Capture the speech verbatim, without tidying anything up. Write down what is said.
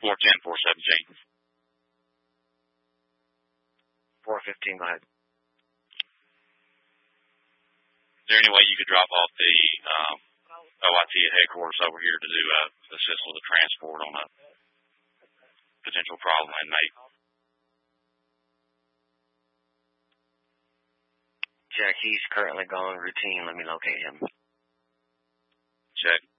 four ten, four seventeen. four fifteen, go ahead. Is there any way you could drop off the um, O I T at headquarters over here to do uh, assist with the transport on a potential problem inmate? Jack, he's currently gone routine. Let me locate him. Check.